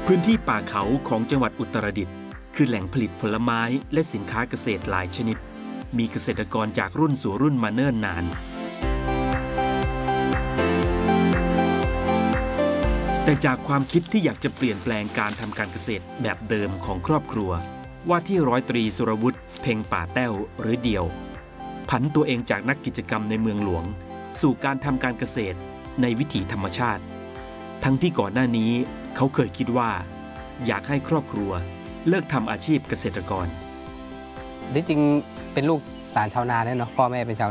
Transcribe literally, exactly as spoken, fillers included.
พื้นที่ป่าเขาของจังหวัดอุตรดิตถ์คือแหล่งผลิตผลไม้และสินค้าเกษตรหลายชนิดมีเกษตรกรจากรุ่นสู่รุ่นมาเนิ่นนานแต่จากความคิดที่อยากจะเปลี่ยนแปลงการทำการเกษตรแบบเดิมของครอบครัวว่าที่ร้อยตรีสุรวุฒิเพ็งป่าแต้วหรือเดี่ยวผันตัวเองจากนักกิจกรรมในเมืองหลวงสู่การทำการเกษตรในวิถีธรรมชาติทั้งที่ก่อนหน้านี้เขาเคยคิดว่าอยากให้ครอบครัวเลิกทำอาชีพเกษตรกรที่จริงเป็นลูกหลานชาวนาเนี่ยเนาะพ่อแม่เป็นชาว